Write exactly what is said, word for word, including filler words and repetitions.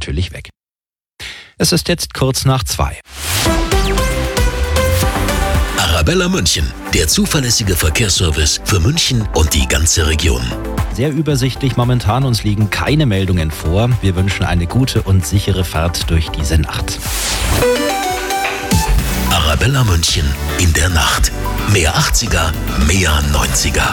natürlich weg. Es ist jetzt kurz nach zwei. Arabella München, der zuverlässige Verkehrsservice für München und die ganze Region. Sehr übersichtlich momentan, uns liegen keine Meldungen vor. Wir wünschen eine gute und sichere Fahrt durch diese Nacht. Arabella München in der Nacht. Mehr achtziger, mehr neunziger.